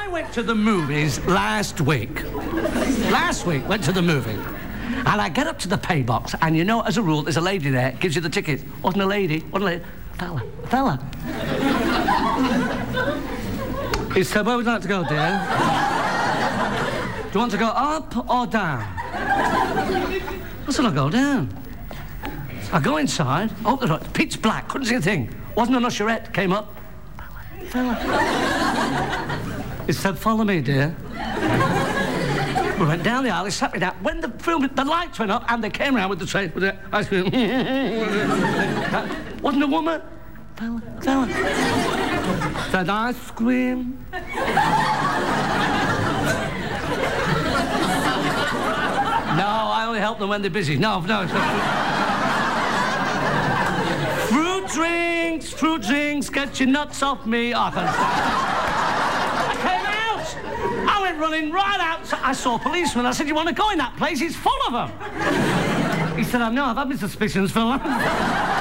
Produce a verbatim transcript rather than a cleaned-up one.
I went to the movies last week. Last week, went to the movie. And I get up to the pay box, and you know, as a rule, there's a lady there, gives you the ticket. Wasn't a lady, wasn't a lady. Fella, fella. He said, where would you like to go, dear? Do you want to go up or down? I said, I'll go down. I go inside, open the door, pitch black, couldn't see a thing. Wasn't an usherette, came up. Fella, fella. He said, follow me, dear. We went down the aisle, he sat me down. When the film, the lights went up and they came around with the tray, with the ice cream. Wasn't a woman. Fella, fella. Said ice cream. No, I only help them when they're busy. No, no. Fruit drinks, fruit drinks, get your nuts off me. Oh, I can't stand it. I came out. I went running right out. I saw a policeman. I said, you want to go in that place? It's full of them. He said, I know, I've had my suspicions for long.